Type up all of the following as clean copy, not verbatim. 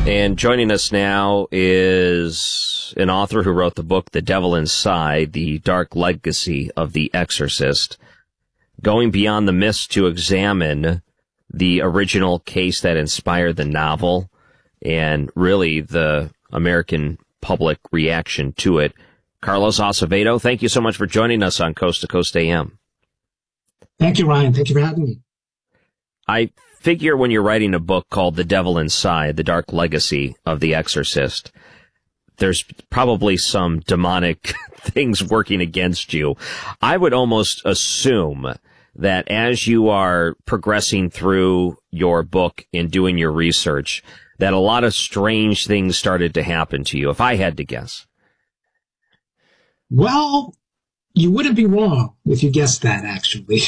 And joining us now is an author who wrote the book The Devil Inside, The Dark Legacy of the Exorcist, going beyond the myths to examine the original case that inspired the novel and really the American public reaction to it. Carlos Acevedo, thank you so much for joining us on Coast to Coast AM. Thank you, Ryan. Thank you for having me. I figure when you're writing a book called The Devil Inside, The Dark Legacy of the Exorcist, there's probably some demonic things working against you. I would almost assume that as you are progressing through your book and doing your research, that a lot of strange things started to happen to you, if I had to guess. Well, you wouldn't be wrong if you guessed that, actually.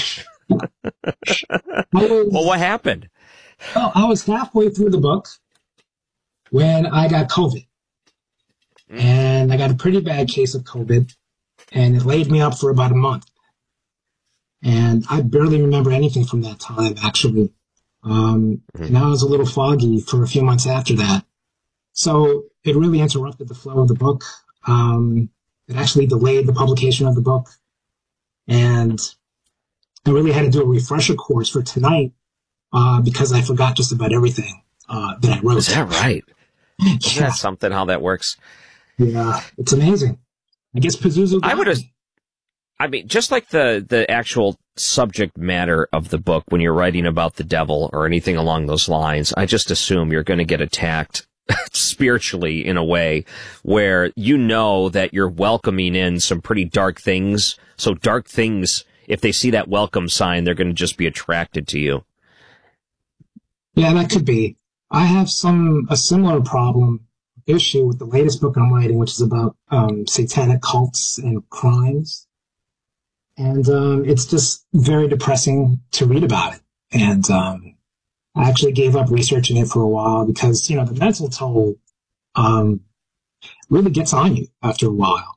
Well, what happened? Well, I was halfway through the book when I got COVID. And I got a pretty bad case of COVID, and it laid me up for about a month. And I barely remember anything from that time, actually. And I was a little foggy for a few months after that. So it really interrupted the flow of the book. It actually delayed the publication of the book. And I really had to do a refresher course for tonight because I forgot just about everything that I wrote. Is that right? Yeah. Is that something, how that works? Yeah, it's amazing. I guess Pazuzu... I mean, just like the actual subject matter of the book, when you're writing about the devil or anything along those lines, I just assume you're going to get attacked spiritually in a way where you know that you're welcoming in some pretty dark things. So dark things, if they see that welcome sign, they're going to just be attracted to you. Yeah, that could be. I have a similar issue with the latest book I'm writing, which is about satanic cults and crimes. And it's just very depressing to read about it. And I actually gave up researching it for a while because, the mental toll really gets on you after a while.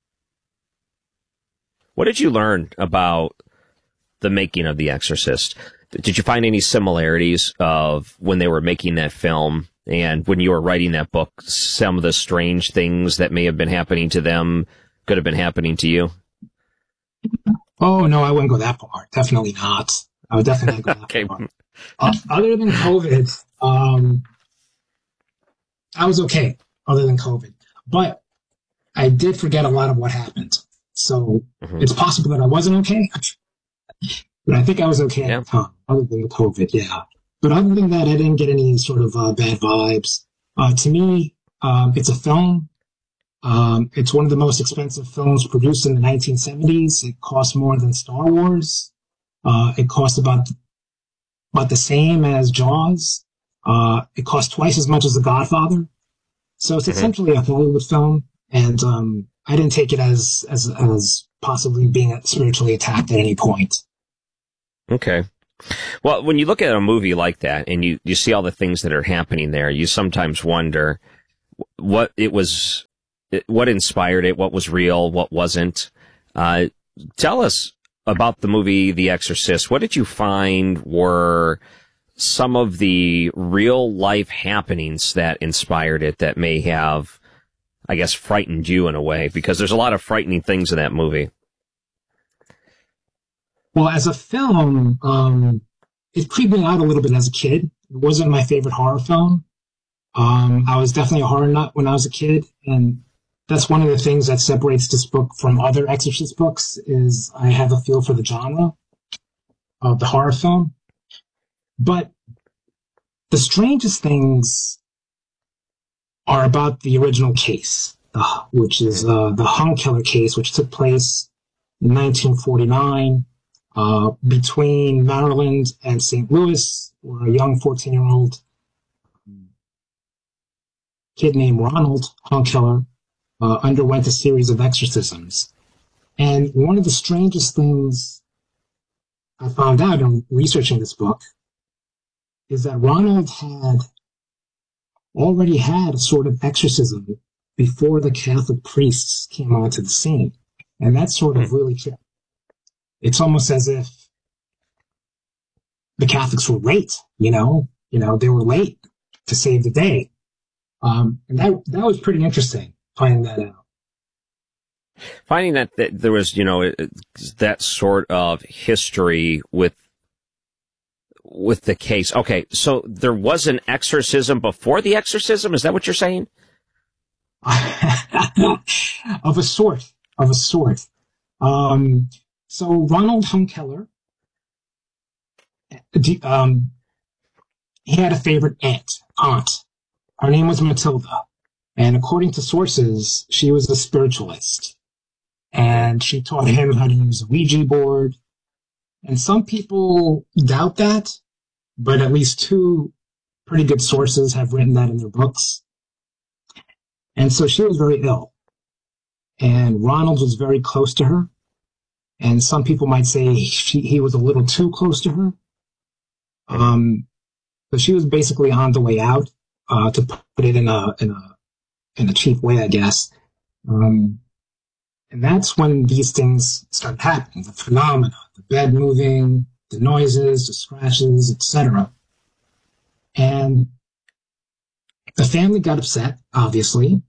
What did you learn about the making of The Exorcist? Did you find any similarities of when they were making that film and when you were writing that book, some of the strange things that may have been happening to them could have been happening to you? Oh, no, I wouldn't go that far. Definitely not. I would definitely not go that far. Other than COVID, I was okay, other than COVID. But I did forget a lot of what happened. So it's possible that I wasn't okay. But I think I was okay at the time, other than the COVID, yeah. But other than that, I didn't get any sort of bad vibes. To me, it's a film. It's one of the most expensive films produced in the 1970s. It cost more than Star Wars. It cost about the same as Jaws. It cost twice as much as The Godfather. So it's essentially a Hollywood film. And I didn't take it as possibly being spiritually attacked at any point. Okay. Well, when you look at a movie like that and you see all the things that are happening there, you sometimes wonder what inspired it, what was real, what wasn't. Tell us about the movie The Exorcist. What did you find were some of the real life happenings that inspired it that may have, I guess, frightened you in a way? Because there's a lot of frightening things in that movie. Well, as a film, it creeped me out a little bit as a kid. It wasn't my favorite horror film. I was definitely a horror nut when I was a kid, and that's one of the things that separates this book from other Exorcist books is I have a feel for the genre of the horror film. But the strangest things are about the original case, which is the Hung Killer case, which took place in 1949 between Maryland and St. Louis, where a young 14-year-old kid named Ronald Hung Killer underwent a series of exorcisms. And one of the strangest things I found out in researching this book is that Ronald had already had a sort of exorcism before the Catholic priests came onto the scene. And that sort of really tripped. It's almost as if the Catholics were late, they were late to save the day. And that was pretty interesting, finding that out. Finding that there was, that sort of history with the case. Okay, so there was an exorcism before the exorcism? Is that what you're saying? Of a sort. So Ronald Hunkeler, he had a favorite aunt. Her name was Matilda. And according to sources, she was a spiritualist. And she taught him how to use a Ouija board. And some people doubt that, but at least two pretty good sources have written that in their books. And so she was very ill. And Ronald was very close to her. And some people might say he was a little too close to her. So she was basically on the way out, to put it in a cheap way, I guess. And that's when these things start happening, the phenomena, the bed moving, the noises, the scratches, etc. And the family got upset, obviously.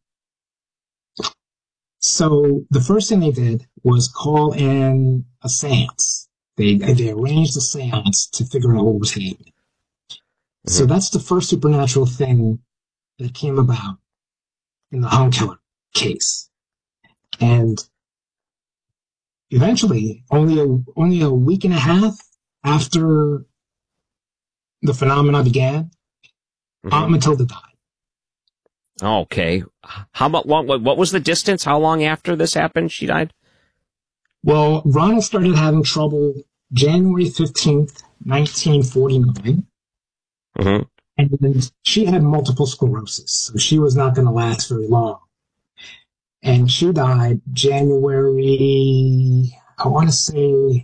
So the first thing they did was call in a seance. They arranged a seance to figure out what was happening. Mm-hmm. So that's the first supernatural thing that came about in the Hunkeler case. And eventually, only a week and a half after the phenomena began, Aunt Matilda died. Okay. How about what was the distance? How long after this happened she died? Well, Ronald started having trouble January 15th, 1949. Mm-hmm. And she had multiple sclerosis, so she was not going to last very long. And she died January, I want to say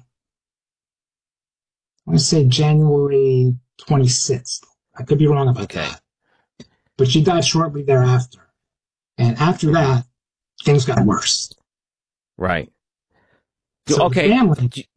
January 26th. I could be wrong about that. But she died shortly thereafter. And after that, things got worse. Right. So okay. Family,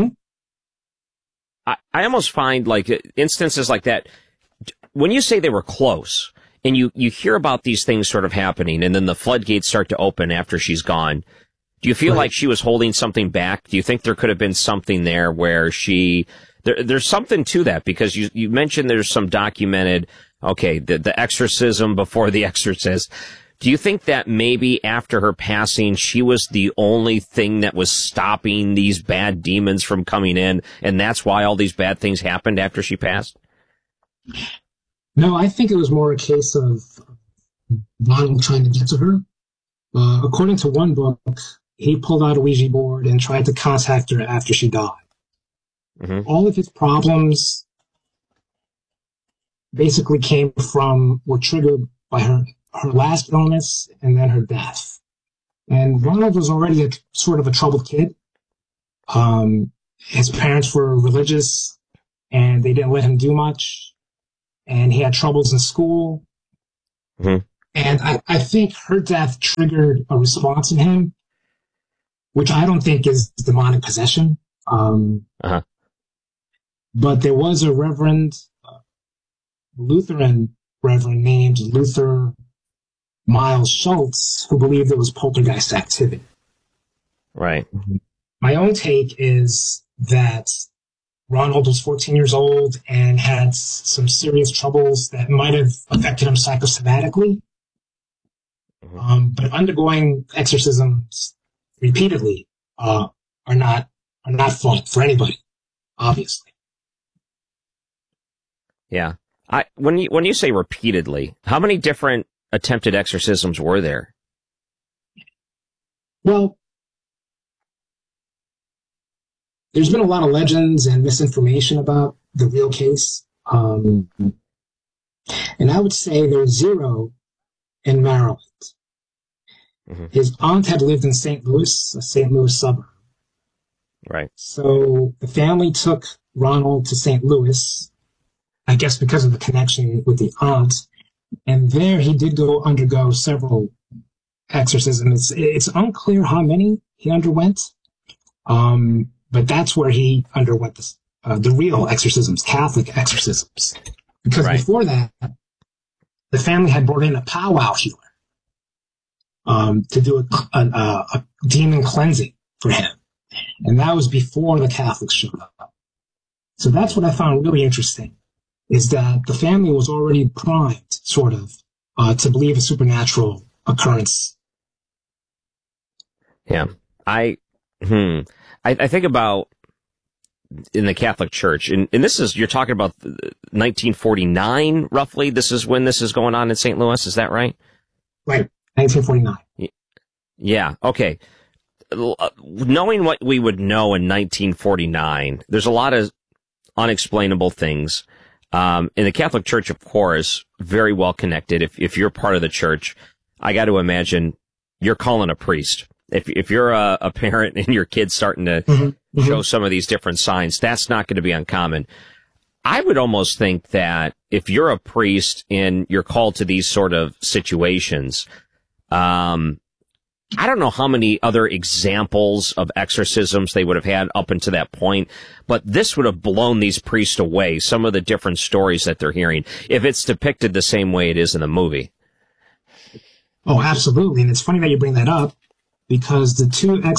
I almost find like instances like that, when you say they were close, and you hear about these things sort of happening, and then the floodgates start to open after she's gone, do you feel like she was holding something back? Do you think there could have been something there where there's something to that? Because you mentioned there's some documented, the exorcism before the exorcist. Do you think that maybe after her passing, she was the only thing that was stopping these bad demons from coming in, and that's why all these bad things happened after she passed? No, I think it was more a case of Ronald trying to get to her. According to one book, he pulled out a Ouija board and tried to contact her after she died. Mm-hmm. All of his problems basically were triggered by her last illness and then her death. And Ronald was already a sort of a troubled kid. His parents were religious and they didn't let him do much. And he had troubles in school. Mm-hmm. And I think her death triggered a response in him, which I don't think is demonic possession. But there was a Lutheran reverend named Luther Miles Schultz who believed it was poltergeist activity. Right. My own take is that Ronald was 14 years old and had some serious troubles that might have affected him psychosomatically. Mm-hmm. But undergoing exorcisms repeatedly are not fun for anybody, obviously. Yeah. When you say repeatedly, how many different attempted exorcisms were there? Well, there's been a lot of legends and misinformation about the real case. And I would say there's 0 in Maryland. Mm-hmm. His aunt had lived in St. Louis, a St. Louis suburb. Right. So the family took Ronald to St. Louis, I guess because of the connection with the aunt. And there he did undergo several exorcisms. It's unclear how many he underwent. But that's where he underwent the real exorcisms, Catholic exorcisms. Because before that, the family had brought in a powwow healer to do a demon cleansing for him. And that was before the Catholics showed up. So that's what I found really interesting, is that the family was already primed, sort of, to believe a supernatural occurrence. Yeah. I think about in the Catholic Church, and this is, you're talking about 1949, roughly. This is when this is going on in St. Louis. Is that right? Right. 1949. Yeah. Okay. Knowing what we would know in 1949, there's a lot of unexplainable things. In the Catholic Church, of course, very well connected. If you're part of the church, I got to imagine you're calling a priest. If you're a parent and your kid's starting to show some of these different signs, that's not going to be uncommon. I would almost think that if you're a priest and you're called to these sort of situations, I don't know how many other examples of exorcisms they would have had up until that point, but this would have blown these priests away, some of the different stories that they're hearing, if it's depicted the same way it is in the movie. Oh, absolutely. And it's funny that you bring that up, because the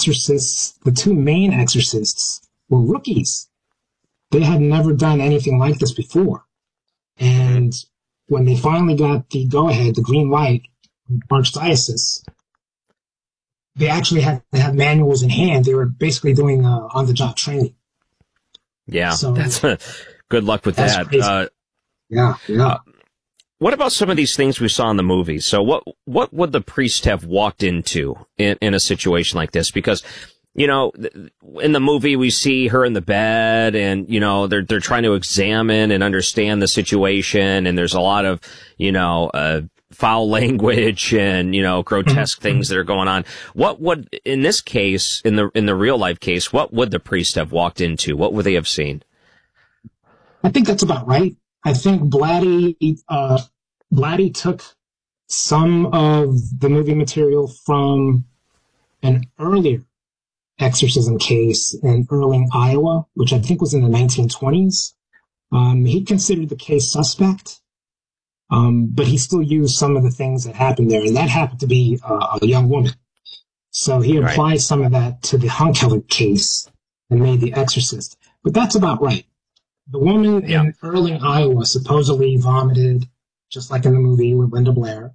two main exorcists were rookies. They had never done anything like this before. And when they finally got the go-ahead, the green light from Archdiocese, they actually had to have manuals in hand. They were basically doing on-the-job training. Yeah, so that's good luck with that. Yeah. What about some of these things we saw in the movie? So what would the priest have walked into in a situation like this? Because, you know, in the movie we see her in the bed, and, you know, they're trying to examine and understand the situation, and there's a lot of, you know, foul language and, you know, grotesque things that are going on. What would, in this case, in the real life case, what would the priest have walked into? What would they have seen? I think that's about right. I think Blatty took some of the movie material from an earlier exorcism case in Earling, Iowa, which I think was in the 1920s. He considered the case suspect, but he still used some of the things that happened there, and that happened to be a young woman. So he applied some of that to the Hunkeler case and made The Exorcist. But that's about right. The woman in Earling, Iowa, supposedly vomited, just like in the movie with Linda Blair.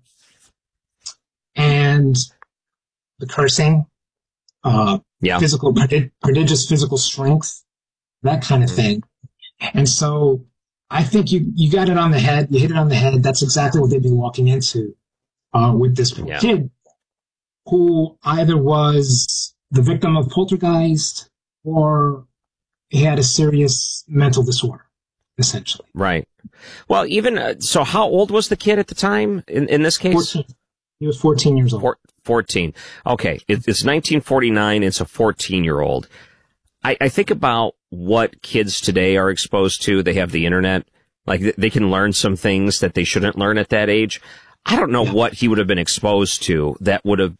And the cursing, prodigious physical strength, that kind of thing. And so I think you got it on the head. You hit it on the head. That's exactly what they'd be walking into with this kid, who either was the victim of poltergeist or he had a serious mental disorder, essentially. Right. Well, even so, how old was the kid at the time in this case? 14. He was 14 years old. 14. Okay. It's 1949. It's a 14-year-old. I think about what kids today are exposed to. They have the internet. Like, they can learn some things that they shouldn't learn at that age. I don't know what he would have been exposed to that would have